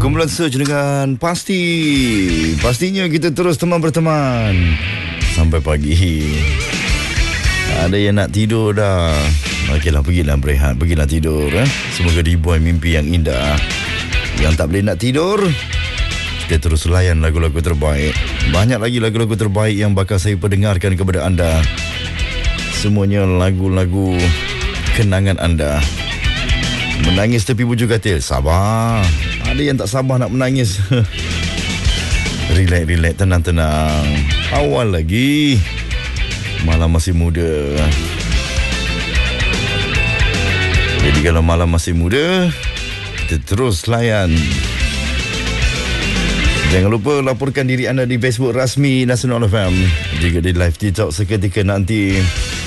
Kumpulan Search dengan pastinya kita terus teman berteman sampai pagi. Ada yang nak tidur dah. Okeylah, pergilah berehat, pergilah tidur. Semoga dibuai mimpi yang indah. Yang tak boleh nak tidur, kita terus layan lagu-lagu terbaik. Banyak lagi lagu-lagu terbaik yang bakal saya perdengarkan kepada anda. Semuanya lagu-lagu kenangan anda. Menangis tepi bujur katil, sabar. Ada yang tak sabar nak menangis. Relax, tenang. Awal lagi, malam masih muda. Jadi kalau malam masih muda, kita terus layan. Jangan lupa laporkan diri anda di Facebook rasmi Nasional FM. Juga di live TikTok seketika nanti.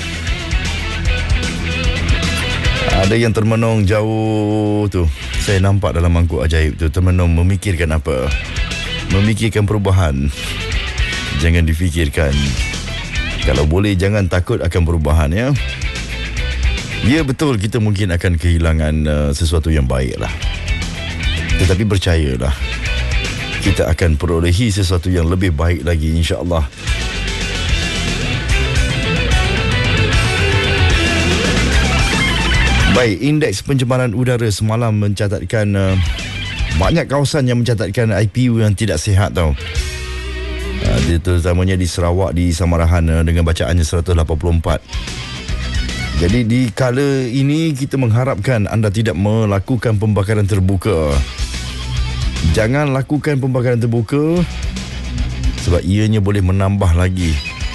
Ada yang termenung jauh tu. Saya nampak dalam mangkuk ajaib tu, termenung memikirkan apa? Memikirkan perubahan. Jangan difikirkan. Kalau boleh jangan takut akan perubahan, ya. Ya, betul, kita mungkin akan kehilangan sesuatu yang baik lah. Tetapi percayalah, kita akan perolehi sesuatu yang lebih baik lagi, insya-Allah. Baik, indeks pencemaran udara semalam mencatatkan banyak kawasan yang mencatatkan IPU yang tidak sihat tau. Terutamanya di Sarawak, di Samarahan dengan bacaannya 184. Jadi di kala ini kita mengharapkan anda tidak melakukan pembakaran terbuka. Jangan lakukan pembakaran terbuka sebab ianya boleh menambah lagi.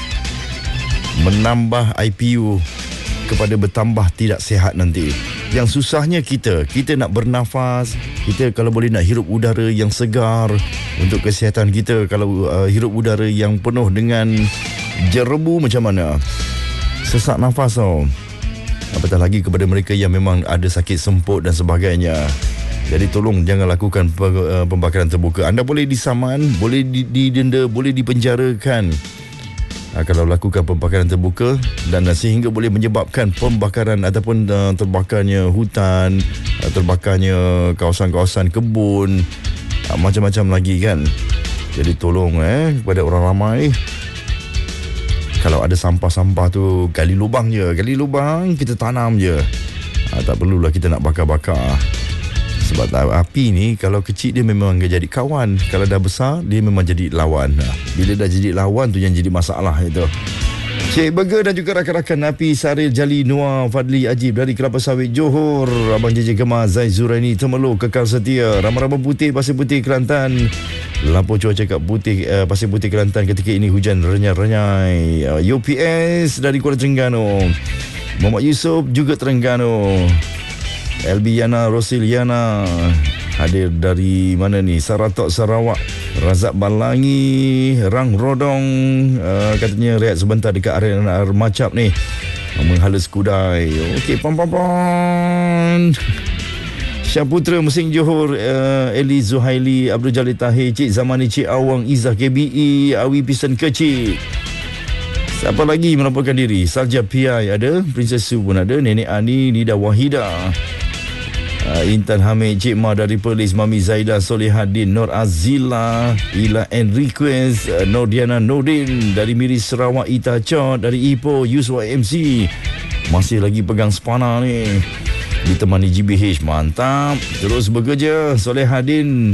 Menambah IPU kepada bertambah tidak sihat nanti. Yang susahnya kita nak bernafas, kita kalau boleh nak hirup udara yang segar untuk kesihatan kita. Kalau hirup udara yang penuh dengan jerebu macam mana? Sesak nafas tau. Apatah lagi kepada mereka yang memang ada sakit semput dan sebagainya. Jadi tolong jangan lakukan pembakaran terbuka. Anda boleh disaman, boleh didenda, boleh dipenjarakan kalau lakukan pembakaran terbuka, dan sehingga boleh menyebabkan pembakaran ataupun terbakarnya hutan, terbakarnya kawasan-kawasan kebun, macam-macam lagi kan. Jadi tolong kepada orang ramai, kalau ada sampah-sampah tu gali lubang kita tanam je. Tak perlulah kita nak bakar-bakar. Sebab api ni kalau kecil dia memang jadi kawan, kalau dah besar dia memang jadi lawan. Bila dah jadi lawan tu yang jadi masalah itu. Cik Burger dan juga rakan-rakan Napi Saril Jali Noah Fadli Ajib dari Kelapa Sawit Johor, Abang JJ Gemar Zai Zuraini Temeluk Kekal Setia, Rama-Rama Putih Pasir Putih Kelantan. Lampu cuaca kat Putih Pasir Putih Kelantan ketika ini hujan renyai-renyai. UPS dari Kuala Terengganu, Muhammad Yusof juga Terengganu. Elbiana Rosiliana hadir dari mana ni? Saratok Sarawak. Razak Balangi Rang Rodong katanya rehat sebentar dekat arena Macap ni, menghalus kudai. Okey, pam. Syaputra Mesing Johor, Eli Zuhaili Abdul Jalil Tahir, Cik Zamani, Cik Awang Izzah KBE, Awi Pisen Kecil. Siapa lagi melaporkan diri? Salja PI ada, Princess Su pun ada, Nenek Ani, Nida Wahida, Intan Hamid, Cik Ma dari Perlis, Mami Zaida, Solehadin, Nur Azila, Ila Enriquez, Nordiana Nordin dari Miris Sarawak, Ita Chot dari Ipoh, Yuswa MC masih lagi pegang spana ni, ditemani GBH. Mantap, terus bekerja. Solehadin.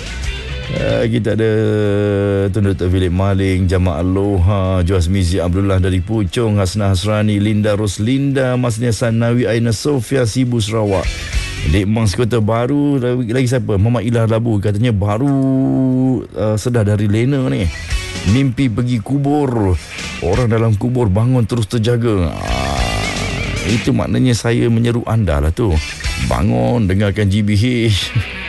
Kita ada Tun Dr. Philip Maling, Jamaah Aloha, Joas Mizi Abdullah dari Puchong, Hasna Hasrani, Linda Roslinda, Masnya Sanawi, Aina Sofia, Sibu Sarawak. Dek Mang Sekota baru lagi siapa? Mama Ilah Labu katanya baru sedar dari Lena ni. Mimpi pergi kubur. Orang dalam kubur bangun terus terjaga. Itu maknanya saya menyeru anda lah tu. Bangun, dengarkan GBH.